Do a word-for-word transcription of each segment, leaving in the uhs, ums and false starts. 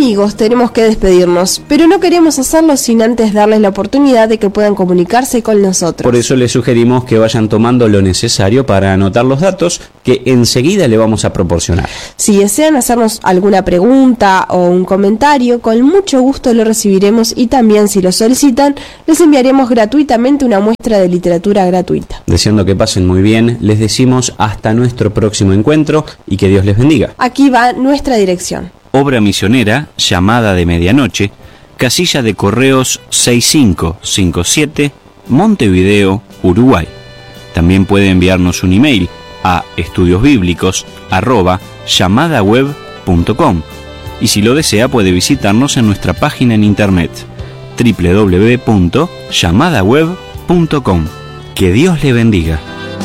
Amigos, tenemos que despedirnos, pero no queremos hacerlo sin antes darles la oportunidad de que puedan comunicarse con nosotros. Por eso les sugerimos que vayan tomando lo necesario para anotar los datos que enseguida le vamos a proporcionar. Si desean hacernos alguna pregunta o un comentario, con mucho gusto lo recibiremos y también, si lo solicitan, les enviaremos gratuitamente una muestra de literatura gratuita. Deseando que pasen muy bien, les decimos hasta nuestro próximo encuentro y que Dios les bendiga. Aquí va nuestra dirección. Obra misionera, Llamada de Medianoche, casilla de correos seis cinco cinco siete, Montevideo, Uruguay. También puede enviarnos un email a estudiosbíblicos arroba llamadaweb punto com y si lo desea puede visitarnos en nuestra página en internet doble u doble u doble u punto llamadaweb punto com. Que Dios le bendiga.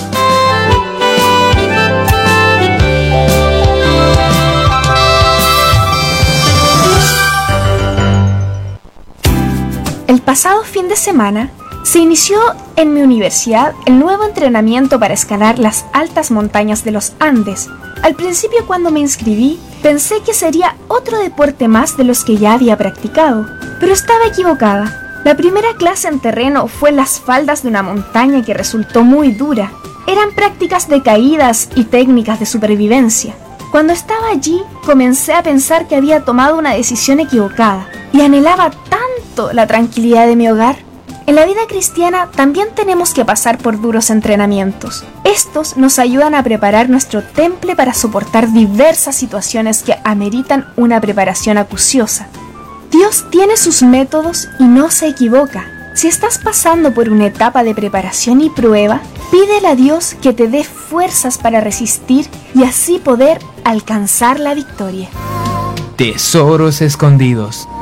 El pasado fin de semana se inició en mi universidad el nuevo entrenamiento para escalar las altas montañas de los Andes. Al principio, cuando me inscribí, pensé que sería otro deporte más de los que ya había practicado, pero estaba equivocada. La primera clase en terreno fue en las faldas de una montaña que resultó muy dura. Eran prácticas de caídas y técnicas de supervivencia. Cuando estaba allí, comencé a pensar que había tomado una decisión equivocada y anhelaba tanto la tranquilidad de mi hogar. En la vida cristiana también tenemos que pasar por duros entrenamientos. Estos nos ayudan a preparar nuestro temple para soportar diversas situaciones que ameritan una preparación acuciosa. Dios tiene sus métodos y no se equivoca. Si estás pasando por una etapa de preparación y prueba, pídele a Dios que te dé fuerzas para resistir y así poder alcanzar la victoria. Tesoros escondidos.